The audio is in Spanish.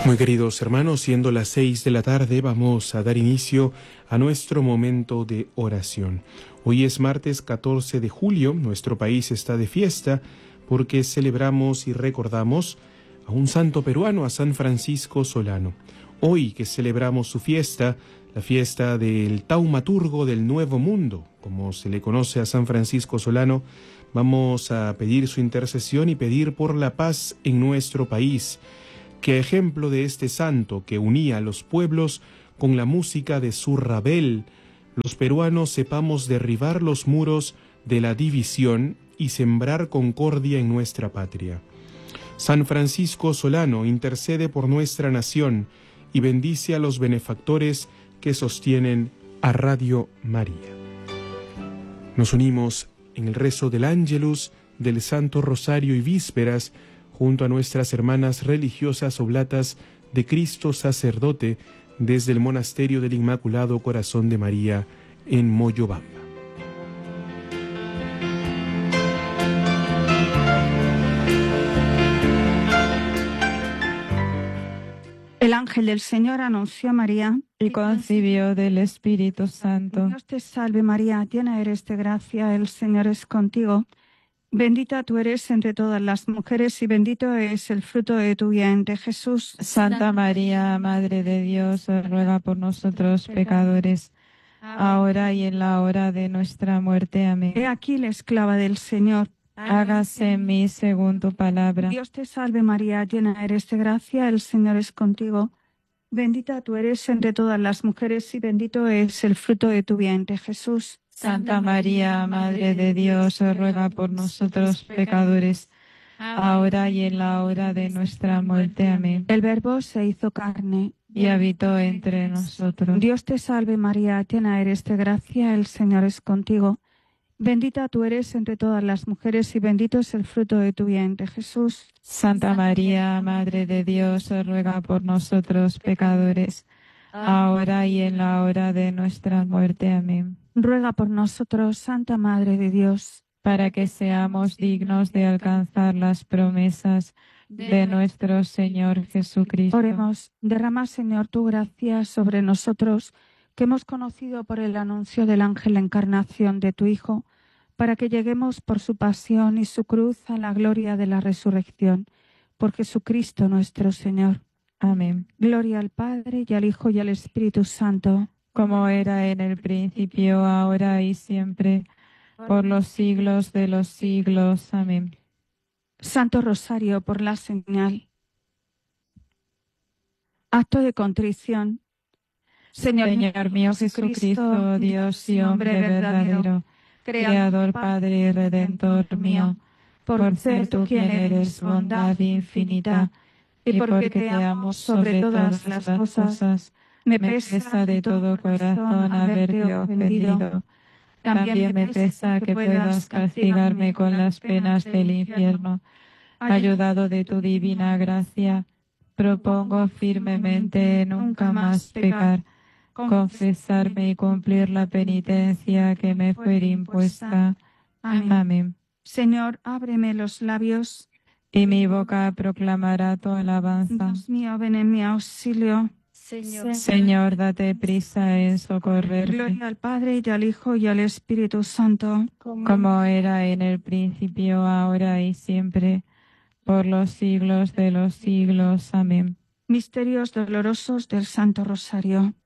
Muy queridos hermanos, siendo las 6 de la tarde, vamos a dar inicio a nuestro momento de oración. Hoy es martes 14 de julio, nuestro país está de fiesta porque celebramos y recordamos a un santo peruano, a San Francisco Solano. Hoy que celebramos su fiesta, la fiesta del taumaturgo del Nuevo Mundo, como se le conoce a San Francisco Solano, vamos a pedir su intercesión y pedir por la paz en nuestro país. Que ejemplo de este santo que unía a los pueblos con la música de su Ravel, los peruanos sepamos derribar los muros de la división y sembrar concordia en nuestra patria. San Francisco Solano intercede por nuestra nación y bendice a los benefactores que sostienen a Radio María. Nos unimos en el rezo del Ángelus, del Santo Rosario y Vísperas, junto a nuestras hermanas religiosas oblatas de Cristo Sacerdote desde el Monasterio del Inmaculado Corazón de María en Moyobamba. El ángel del Señor anunció a María y concibió del Espíritu Santo. Dios te salve María, llena eres de gracia, el Señor es contigo. Bendita tú eres entre todas las mujeres y bendito es el fruto de tu vientre, Jesús. Santa María, Madre de Dios, ruega por nosotros pecadores, ahora y en la hora de nuestra muerte. Amén. He aquí la esclava del Señor. Hágase en mí según tu palabra. Dios te salve María, llena eres de gracia, el Señor es contigo. Bendita tú eres entre todas las mujeres y bendito es el fruto de tu vientre, Jesús. Santa María, Madre de Dios, ruega por nosotros pecadores, ahora y en la hora de nuestra muerte. Amén. El Verbo se hizo carne y habitó entre nosotros. Dios te salve María, llena eres de gracia, el Señor es contigo. Bendita tú eres entre todas las mujeres y bendito es el fruto de tu vientre, Jesús. Santa María, Madre de Dios, ruega por nosotros pecadores, ahora y en la hora de nuestra muerte. Amén. Ruega por nosotros, Santa Madre de Dios, para que seamos dignos de alcanzar las promesas de nuestro Señor Jesucristo. Oremos, derrama, Señor, tu gracia sobre nosotros, que hemos conocido por el anuncio del ángel la encarnación de tu Hijo, para que lleguemos por su pasión y su cruz a la gloria de la resurrección. Por Jesucristo nuestro Señor. Amén. Gloria al Padre, y al Hijo, y al Espíritu Santo, como era en el principio, ahora y siempre, por los siglos de los siglos. Amén. Santo Rosario por la señal. Acto de contrición. Señor mío Jesucristo, Dios y hombre verdadero, Creador, Padre y Redentor mío, por ser tú quien eres bondad infinita, y porque te amo sobre todas las cosas, me pesa de todo corazón haberte ofendido. También me pesa que puedas castigarme con las penas del infierno. Ayudado de tu divina gracia, propongo firmemente nunca más pecar, confesarme y cumplir la penitencia que me fue impuesta. Amén. Señor, ábreme los labios, y mi boca proclamará tu alabanza. Dios mío, ven en mi auxilio. Señor, date prisa en socorrerme. Gloria al Padre, y al Hijo, y al Espíritu Santo, como era en el principio, ahora y siempre, por los siglos de los siglos. Amén. Misterios dolorosos del Santo Rosario.